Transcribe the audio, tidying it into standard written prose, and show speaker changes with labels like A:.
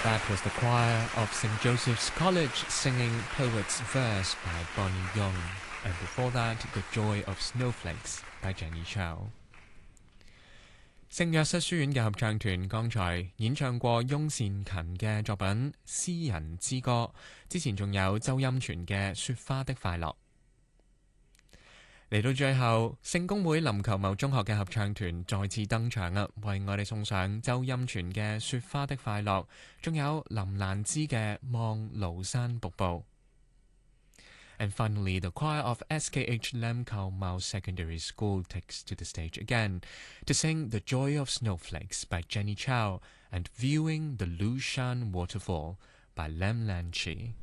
A: That was the choir of St. Joseph's College singing Poet's Verse by Bonnie Young, and before that, The Joy of Snowflakes by Jenny Chow。聖約瑟書院嘅合唱團剛才演唱過翁善勤嘅作品《詩人之歌》，之前仲有周音全嘅《雪花的快樂》。嚟到最後，聖公會林球茂中學嘅合唱團再次登場啦，為我哋送上周音全嘅《雪花的快樂》，仲有林蘭芝嘅《望廬山瀑布》。And finally, the choir of SKH Lam Khao Mau Secondary School takes to the stage again to sing The Joy of Snowflakes by Jenny Chow and Viewing the Lushan Waterfall by Lam Lan Chi.